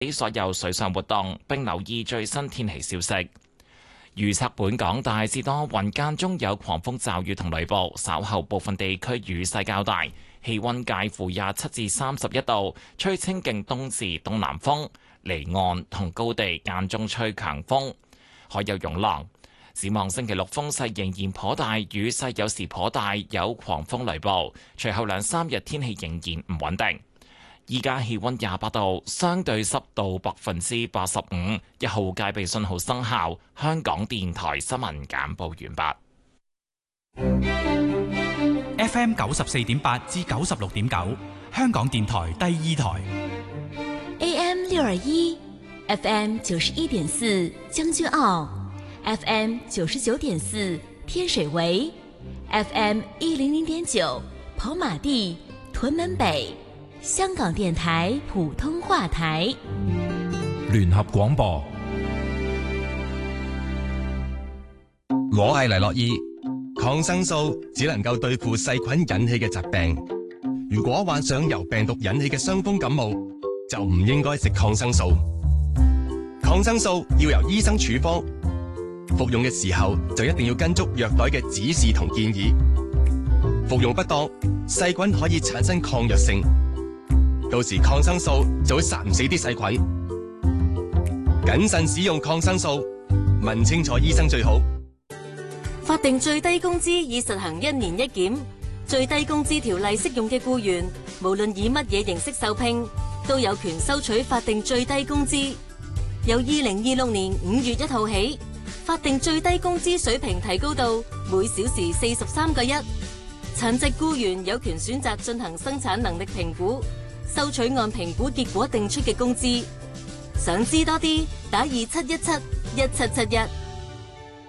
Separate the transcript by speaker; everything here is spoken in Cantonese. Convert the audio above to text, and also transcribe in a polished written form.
Speaker 1: 所有水上活動，並留意最新天氣消息。預測本港大致多雲，間中有狂風驟雨同雷暴，稍後部分地區雨勢較大，氣溫介乎27至31度，吹清勁東至東南風，離岸同高地間中吹強風，海有湧浪。展望星期六風勢仍然頗大，雨勢有時頗大，有狂風雷暴。隨後2、3日天氣仍然唔穩定。依家氣溫28度，相對濕度85%，一號戒備信號生效。香港電台新聞簡報完
Speaker 2: 畢。FM 94.8至96.9，香港電台第2台。
Speaker 3: AM 621 FM 91.4將軍澳，FM 99.4天水圍，FM 100.9跑馬地屯門北，香港電台普通話台。
Speaker 4: 聯合廣播。
Speaker 5: 我係黎諾懿，抗生素只能夠對付細菌引起嘅疾病。如果患上由病毒引起嘅傷風感冒，就唔應該食抗生素。抗生素要由醫生處方，服用嘅時候就一定要跟足藥袋嘅指示同建議。服用不當，細菌可以產生抗藥性，到時抗生素就會殺唔死啲細菌。謹慎使用抗生素，問清楚醫生最好。
Speaker 6: 法定最低工資已實行1年1檢，最低工資條例適用嘅僱員，無論以乜嘢形式受聘，都有權收取法定最低工資。由2026年5月1號起，法定最低工資水平提高到每小時43個1。殘疾僱員有權選擇進行生產能力評估，收取按評估結果定出嘅工資。想知多啲，打27171771。